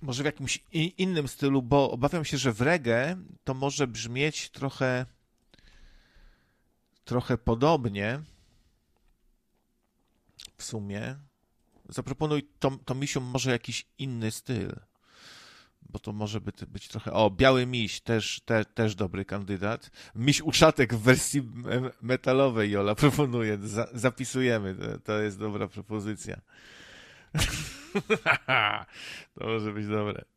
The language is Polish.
może w jakimś innym stylu, bo obawiam się, że w reggae to może brzmieć trochę podobnie w sumie. Zaproponuj Tomisiu może jakiś inny styl, bo to może być trochę... O, Biały Miś, też dobry kandydat. Miś Uszatek w wersji metalowej, Jola proponuje. Zapisujemy, to jest dobra propozycja. To może być dobre.